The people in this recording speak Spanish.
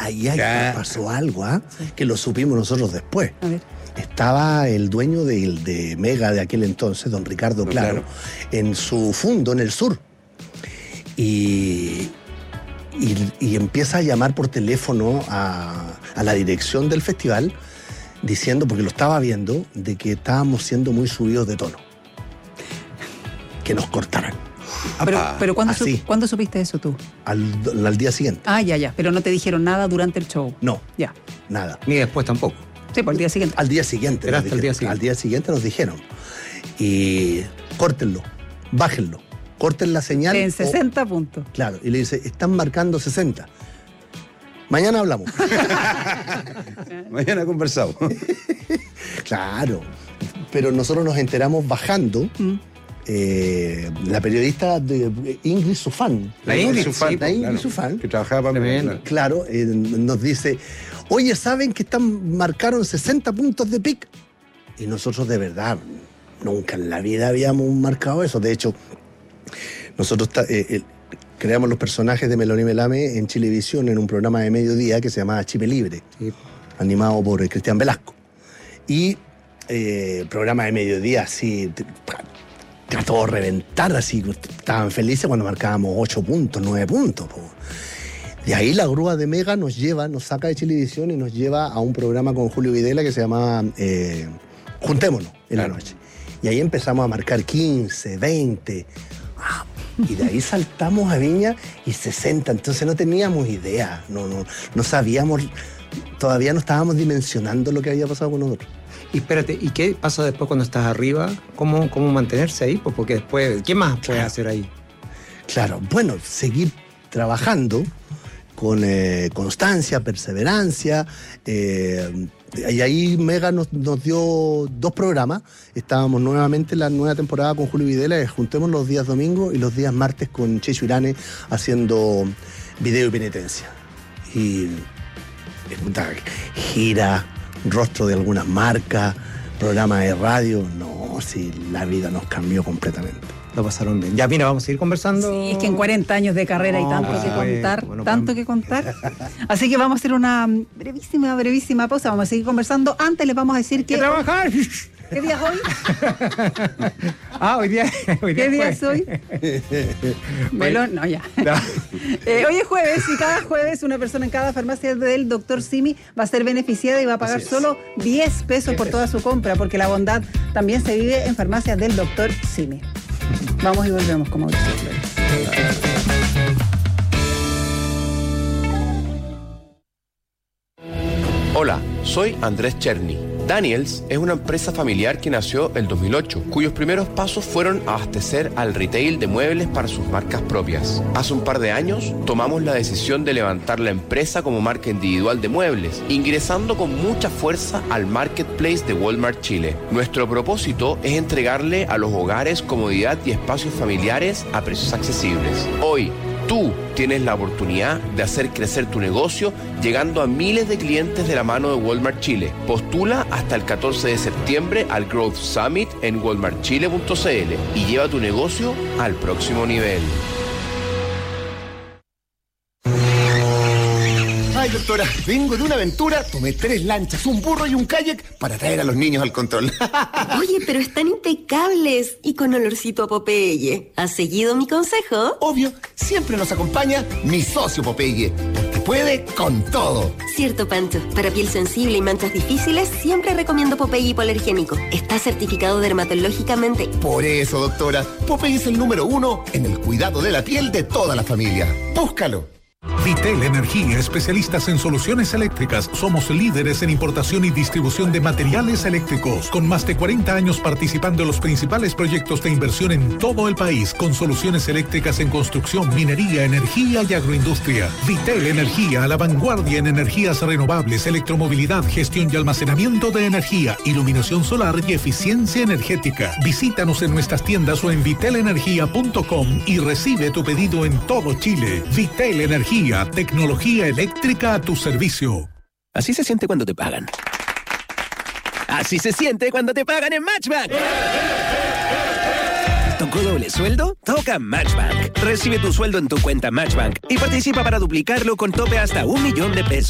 ahí pasó algo, Sí. que lo supimos nosotros después. A ver. Estaba el dueño de Mega de aquel entonces, don Ricardo Claro, en su fundo en el sur. Y empieza a llamar por teléfono a la dirección del festival diciendo, porque lo estaba viendo, de que estábamos siendo muy subidos de tono. Que nos cortaran. Pero ¿cuándo supiste eso tú? Al día siguiente. Ya. Pero no te dijeron nada durante el show. No. Ya. Nada. Ni después tampoco. Sí, por el día siguiente. Al día siguiente. Pero hasta el día siguiente. Al día siguiente nos dijeron. Y córtenlo, bájenlo, corten la señal. En 60 puntos. Claro, y le dice, están marcando 60. Mañana hablamos. Mañana conversamos. Claro, pero nosotros nos enteramos bajando. La periodista de Ingrid Sufán. La Ingrid Sufán. Que trabajaba para mí. Claro, nos dice, oye, ¿saben que marcaron 60 puntos de pic? Y nosotros de verdad, nunca en la vida habíamos marcado eso. De hecho, nosotros creamos los personajes de Melón y Melame en Chilevisión en un programa de mediodía que se llamaba Chip Libre, animado por Cristian Velasco. Y programa de mediodía así, a todo reventar, así, estaban felices cuando marcábamos 8 puntos, 9 puntos. De ahí la grúa de Mega nos saca de Chilevisión y nos lleva a un programa con Julio Videla que se llamaba Juntémonos en la noche. Y ahí empezamos a marcar 15, 20. Y de ahí saltamos a Viña y 60. Entonces no teníamos idea. No sabíamos, todavía no estábamos dimensionando lo que había pasado con nosotros. Y espérate, ¿y qué pasa después cuando estás arriba? ¿Cómo mantenerse ahí? Pues porque después, ¿qué más puedes hacer ahí? Claro, bueno, seguir trabajando con constancia, perseverancia. Y ahí Mega nos dio 2 programas. Estábamos nuevamente en la nueva temporada con Julio Videla, juntemos los días domingos y los días martes con Checho Irane haciendo video y penitencia. Y gira, rostro de algunas marcas, programa de radio. No, sí, la vida nos cambió completamente. Lo pasaron bien. Ya, mira, vamos a seguir conversando. Sí, es que en 40 años de carrera hay tanto que contar, que contar. Así que vamos a hacer una brevísima pausa. Vamos a seguir conversando. Antes les vamos a decir que... trabajar! ¿Qué día es hoy? Hoy día ¿Qué día es hoy? Melón, no, ya. No. Hoy es jueves y cada jueves una persona en cada farmacia del Dr. Simi va a ser beneficiada y va a pagar solo 10 pesos por toda su compra, porque la bondad también se vive en farmacias del Dr. Simi. Vamos y volvemos como Mauricio Flores. Hola, soy Andrés Cherny. Daniels es una empresa familiar que nació en 2008, cuyos primeros pasos fueron abastecer al retail de muebles para sus marcas propias. Hace un par de años tomamos la decisión de levantar la empresa como marca individual de muebles, ingresando con mucha fuerza al marketplace de Walmart Chile. Nuestro propósito es entregarle a los hogares comodidad y espacios familiares a precios accesibles. Hoy, tú tienes la oportunidad de hacer crecer tu negocio llegando a miles de clientes de la mano de Walmart Chile. Postula hasta el 14 de septiembre al Growth Summit en walmartchile.cl y lleva tu negocio al próximo nivel. Ay, doctora, vengo de una aventura, tomé 3 lanchas, un burro y un kayak para traer a los niños al control. Oye, pero están impecables y con olorcito a Popeye. ¿Has seguido mi consejo? Obvio, siempre nos acompaña mi socio Popeye, porque puede con todo. Cierto, Pancho. Para piel sensible y manchas difíciles, siempre recomiendo Popeye hipoalergénico. Está certificado dermatológicamente. Por eso, doctora, Popeye es el número 1 en el cuidado de la piel de toda la familia. Búscalo. Vitel Energía, especialistas en soluciones eléctricas. Somos líderes en importación y distribución de materiales eléctricos, con más de 40 años participando en los principales proyectos de inversión en todo el país, con soluciones eléctricas en construcción, minería, energía y agroindustria. Vitel Energía, a la vanguardia en energías renovables, electromovilidad, gestión y almacenamiento de energía, iluminación solar y eficiencia energética. Visítanos en nuestras tiendas o en vitelenergia.com y recibe tu pedido en todo Chile. Vitel Energía, tecnología eléctrica a tu servicio. Así se siente cuando te pagan. Así se siente cuando te pagan en Matchbank. ¿Tocó doble sueldo? Toca Matchbank. Recibe tu sueldo en tu cuenta Matchbank y participa para duplicarlo con tope hasta $1.000.000.